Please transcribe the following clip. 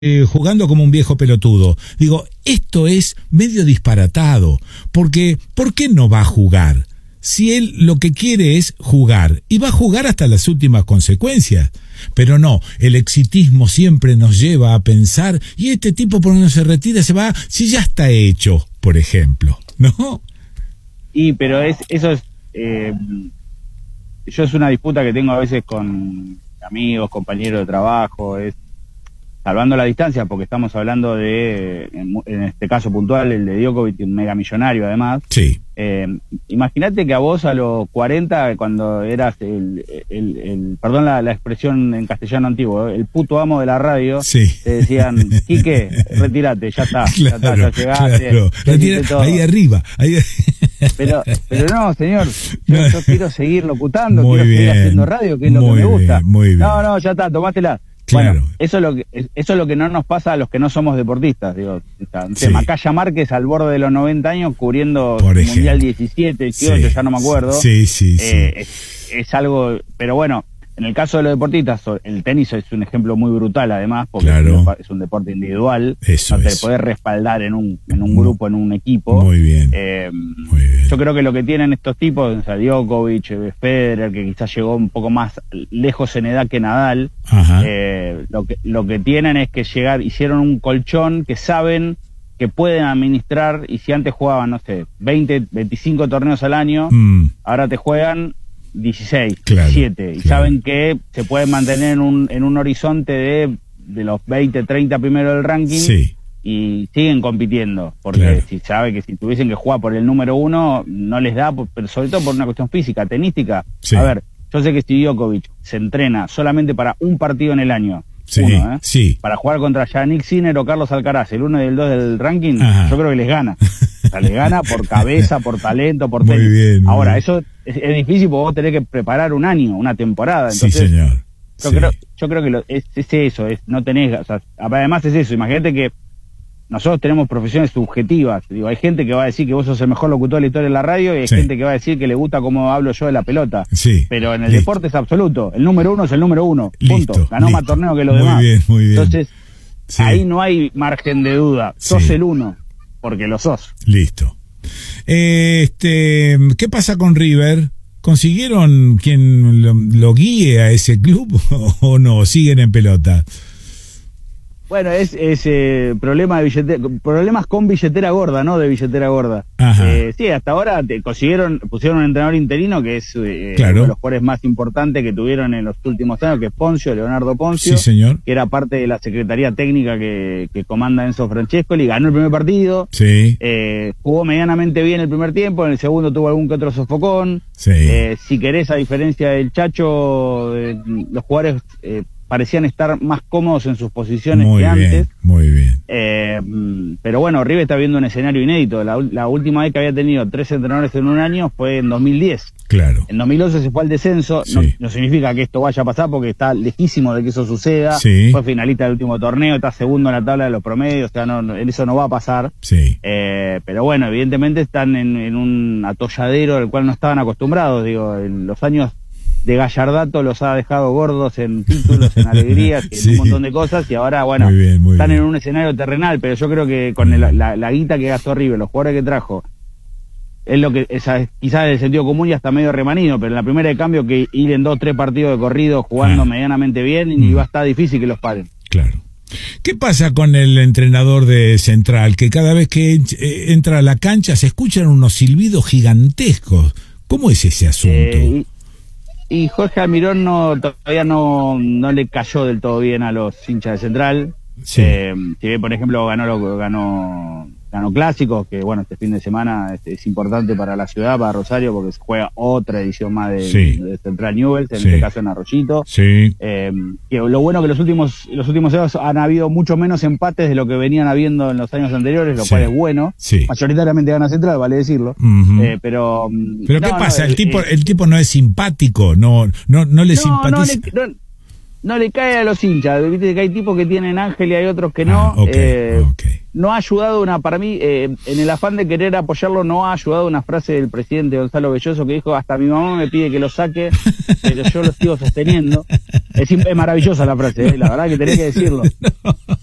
jugando como un viejo pelotudo. Digo, esto es medio disparatado, porque ¿por qué no va a jugar? Si él lo que quiere es jugar, y va a jugar hasta las últimas consecuencias. Pero no, el exitismo siempre nos lleva a pensar, y este tipo por qué no se retira, se va, si ya está hecho, por ejemplo, ¿no? Y pero eso es, yo es una disputa que tengo a veces con amigos, compañeros de trabajo, es salvando la distancia, porque estamos hablando de, en este caso puntual, el de Djokovic, un mega millonario además. Sí. Imagínate que a vos a los 40, cuando eras perdón la expresión en castellano antiguo, el puto amo de la radio, sí, te decían, Quique, retírate, ya está, claro, ya llegaste, claro. Retira, ahí arriba. Ahí... Pero no, señor, yo quiero seguir locutando, muy quiero bien, seguir haciendo radio, que es lo que me gusta. Bien, muy bien. No, ya está, tomátela. Claro. Bueno, eso es lo que no nos pasa a los que no somos deportistas, digo. Sí. Macaya Márquez al borde de los 90 años cubriendo el Mundial 17, 18, sí, ya no me acuerdo. Sí. Es algo, pero bueno, en el caso de los deportistas, el tenis es un ejemplo muy brutal además, porque claro, es un deporte individual, eso no te es. podés respaldar en un grupo, en un equipo. Muy bien. Muy bien. Yo creo que lo que tienen estos tipos, o sea, Djokovic, Federer, que quizás llegó un poco más lejos en edad que Nadal, lo que tienen es que hicieron un colchón que saben que pueden administrar, y si antes jugaban, no sé, 20, 25 torneos al año, ahora te juegan 16, claro, 17, y saben que se pueden mantener en un horizonte de los 20, 30 primero del ranking, sí, y siguen compitiendo, porque claro, si sabe que si tuviesen que jugar por el número 1, no les da, pero sobre todo por una cuestión física, tenística. Sí. A ver, yo sé que si Djokovic se entrena solamente para un partido en el año, sí, sí, para jugar contra Yannick Sinner o Carlos Alcaraz, el 1 y el 2 del ranking, ajá, yo creo que les gana. O sea, les gana por cabeza, por talento, por muy tenis. bien, muy ahora, bien. eso es difícil porque vos tenés que preparar un año, una temporada. Entonces, sí, señor. Yo creo que es eso, no tenés, o sea, además es eso, imagínate que nosotros tenemos profesiones subjetivas. Digo, hay gente que va a decir que vos sos el mejor locutor de la historia de la radio, y hay gente que va a decir que le gusta cómo hablo yo de la pelota. Sí. Pero en el deporte es absoluto. El número 1 es el número 1. Punto. Ganó más torneos que los muy demás. Bien, muy bien. Entonces, ahí no hay margen de duda. Sos el 1, porque lo sos. Listo. ¿Qué pasa con River? ¿Consiguieron quien lo guíe a ese club o no? ¿Siguen en pelota? Bueno, es problema de problemas con billetera gorda, ¿no? De billetera gorda. Sí, hasta ahora pusieron un entrenador interino que es claro, uno de los jugadores más importantes que tuvieron en los últimos años, que es Leonardo Ponzio, sí, señor, que era parte de la secretaría técnica que comanda Enzo Francescoli. Ganó el primer partido, sí, jugó medianamente bien el primer tiempo, en el segundo tuvo algún que otro sofocón. Sí. Si querés, a diferencia del Chacho, los jugadores parecían estar más cómodos en sus posiciones que antes. Muy bien. Pero bueno, River está viendo un escenario inédito. La última vez que había tenido 3 entrenadores en un año fue en 2010. Claro. En 2011 se fue al descenso. Sí. No significa que esto vaya a pasar, porque está lejísimo de que eso suceda. Sí. Fue finalista del último torneo, está segundo en la tabla de los promedios. O sea, eso no va a pasar. Sí. Pero bueno, evidentemente están en un atolladero al cual no estaban acostumbrados. Digo, en los años de Gallardato los ha dejado gordos en títulos, en alegrías, en un montón de cosas, y ahora, bueno, están en un escenario terrenal, pero yo creo que con la guita que gastó River, los jugadores que trajo, es lo que quizás el sentido común ya está medio remanido, pero en la primera de cambio que ir en 2-3 partidos de corrido jugando medianamente bien, y va a estar difícil que los paren. Claro. ¿Qué pasa con el entrenador de Central? Que cada vez que entra a la cancha se escuchan unos silbidos gigantescos. ¿Cómo es ese asunto? Y Jorge Almirón todavía no le cayó del todo bien a los hinchas de Central. Sí. Si bien, por ejemplo, ganó clásicos, que bueno, este fin de semana es importante para la ciudad, para Rosario, porque se juega otra edición más de Central Newell's, en este caso en Arroyito. Sí. Que lo bueno que los últimos años han habido mucho menos empates de lo que venían habiendo en los años anteriores, lo cual es bueno. Sí. Mayoritariamente gana Central, vale decirlo. Pero ¿qué pasa? El tipo no es simpático, no le simpatiza. No le cae a los hinchas, viste que hay tipos que tienen ángel y hay otros que no. No ha ayudado para mí, en el afán de querer apoyarlo, no ha ayudado una frase del presidente Gonzalo Belloso que dijo: hasta mi mamá me pide que lo saque, pero yo lo sigo sosteniendo. Es maravillosa la frase, la verdad que tenés que decirlo.